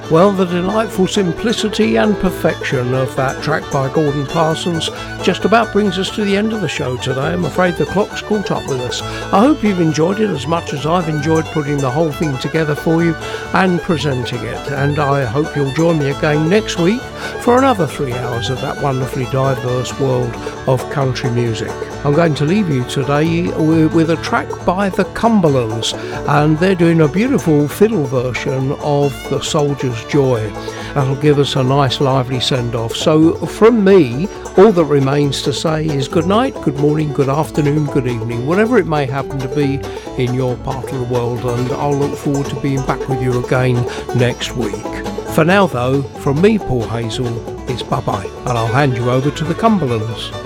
Well, the delightful simplicity and perfection of that track by Gordon Parsons just about brings us to the end of the show today. I'm afraid the clock's caught up with us. I hope you've enjoyed it as much as I've enjoyed putting the whole thing together for you and presenting it. And I hope you'll join me again next week for another 3 hours of that wonderfully diverse world of country music. I'm going to leave you today with a track by the Cumberlands, and they're doing a beautiful fiddle version of The Soldier's Joy. That'll give us a nice lively send-off. So from me, all that remains to say is good night, good morning, good afternoon, good evening, whatever it may happen to be in your part of the world, and I'll look forward to being back with you again next week. For now though, from me, Paul Hazel, it's bye-bye, and I'll hand you over to the Cumberlands.